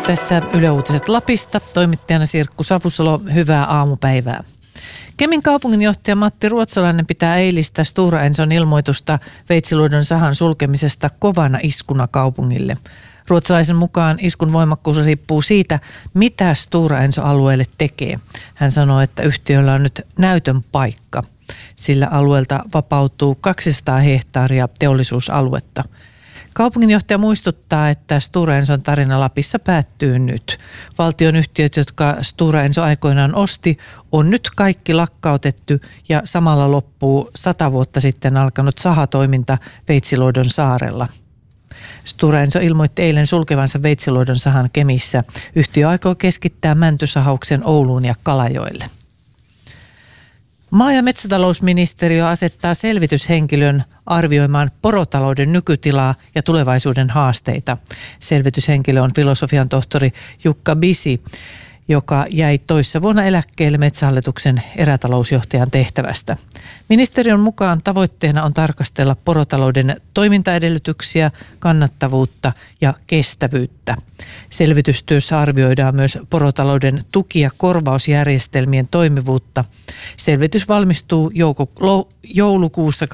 Tässä Yle Uutiset Lapista. Toimittajana Sirkku Savusalo. Hyvää aamupäivää. Kemin kaupunginjohtaja Matti Ruotsalainen pitää eilistä Stora Enson ilmoitusta Veitsiluodon sahan sulkemisesta kovana iskuna kaupungille. Ruotsalaisen mukaan iskun voimakkuus riippuu siitä, mitä Stora Enso alueelle tekee. Hän sanoo, että yhtiöllä on nyt näytön paikka. Sillä alueelta vapautuu 200 hehtaaria teollisuusaluetta. Kaupunginjohtaja muistuttaa, että Stora Enson tarina Lapissa päättyy nyt. Valtionyhtiöt, jotka Stora Enso aikoinaan osti, on nyt kaikki lakkautettu ja samalla loppuu 100 vuotta sitten alkanut sahatoiminta Veitsiluodon saarella. Stora Enso ilmoitti eilen sulkevansa Veitsiluodon sahan Kemissä. Yhtiö aikoo keskittää mäntysahauksen Ouluun ja Kalajoelle. Maa- ja metsätalousministeriö asettaa selvityshenkilön arvioimaan porotalouden nykytilaa ja tulevaisuuden haasteita. Selvityshenkilö on filosofian tohtori Jukka Bisi, joka jäi toissa vuonna eläkkeelle Metsähallituksen erätalousjohtajan tehtävästä. Ministeriön mukaan tavoitteena on tarkastella porotalouden toimintaedellytyksiä, kannattavuutta ja kestävyyttä. Selvitystyössä arvioidaan myös porotalouden tuki- ja korvausjärjestelmien toimivuutta. Selvitys valmistuu joulukuussa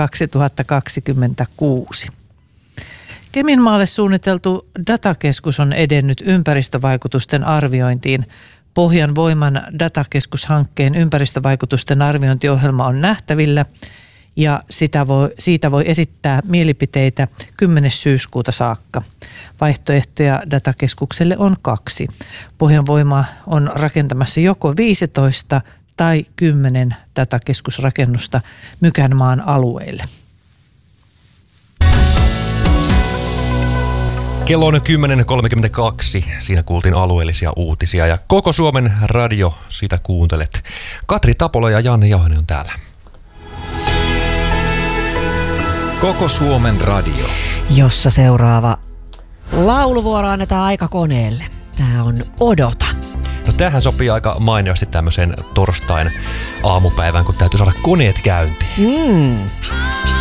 2026. Keminmaalle suunniteltu datakeskus on edennyt ympäristövaikutusten arviointiin. Pohjan voiman datakeskushankkeen ympäristövaikutusten arviointiohjelma on nähtävillä ja siitä voi esittää mielipiteitä 10. syyskuuta saakka. Vaihtoehtoja datakeskukselle on 2. Pohjan voima on rakentamassa joko 15 tai 10 datakeskusrakennusta Mykänmaan alueelle. Kello on 10.32. Siinä kuultiin alueellisia uutisia ja koko Suomen radio, sitä kuuntelet. Katri Tapola ja Janne Jauhanen on täällä. Koko Suomen radio. Jossa seuraava lauluvuoro annetaan aikakoneelle. Tää on Odota. No tämähän sopii aika mainiosti tämmöiseen torstain aamupäivään, kun täytyy saada koneet käyntiin.